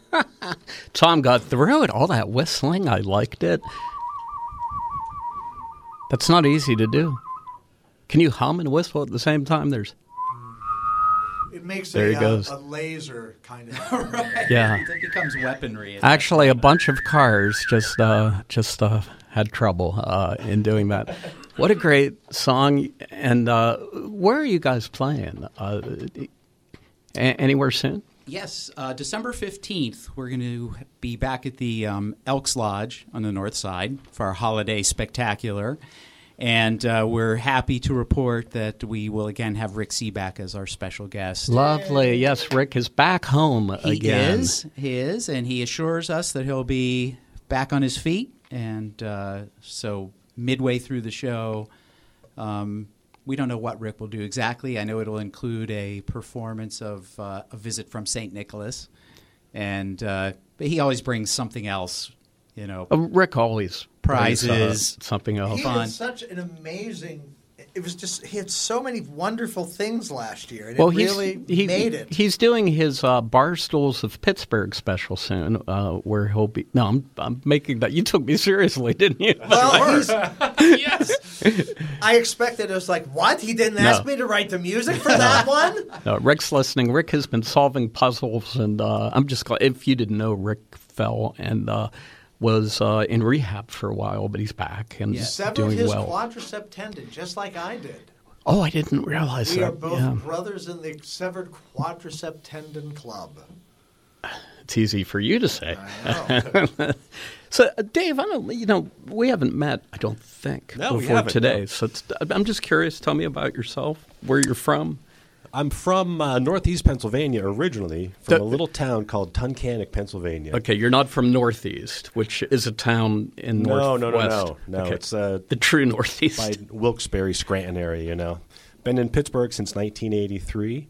Tom got through it. All that whistling, I liked it. That's not easy to do. Can you hum and whistle at the same time? It makes there he goes. A laser kind of. Right. Yeah. It becomes weaponry. Actually, a bunch of cars just had trouble in doing that. What a great song. And where are you guys playing? Anywhere soon? Yes, December 15th, we're going to be back at the Elks Lodge on the north side for our holiday spectacular. And we're happy to report that we will again have Rick Seaback as our special guest. Lovely. Yes, Rick is back home again. He is, and he assures us that he'll be back on his feet. And so midway through the show, we don't know what Rick will do exactly. I know it'll include a performance of A Visit from St. Nicholas. And but he always brings something else, you know. Rick always prizes, something else. He had such an amazing. It was just he had so many wonderful things last year, and it really made it. He's doing his Barstools of Pittsburgh special soon, where he'll be. No, I'm making that. You took me seriously, didn't you? Well, yes. I expected. It was like, what? He didn't ask me to write the music for that one. No, Rick's listening. Rick has been solving puzzles, and I'm just glad. If you didn't know, Rick fell and was in rehab for a while, but he's back and doing his well. Quadricep tendon, just like I did. Oh, I didn't realize we that. We are both brothers in the Severed Quadricep Tendon Club. It's easy for you to say. I know. So, Dave, we haven't met, I don't think, before today. No. So I'm just curious. Tell me about yourself, where you're from. I'm from Northeast Pennsylvania originally, from a little town called Tunkhannock, Pennsylvania. Okay, you're not from Northeast, which is a town in Northwest. No. Okay. It's the true Northeast. By Wilkes-Barre, Scranton area, Been in Pittsburgh since 1983.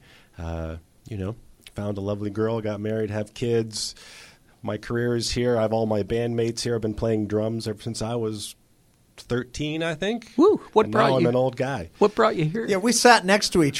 Found a lovely girl, got married, have kids. My career is here. I have all my bandmates here. I've been playing drums ever since I was 13, I think. Woo! Now I'm an old guy. What brought you here? Yeah, we sat next to each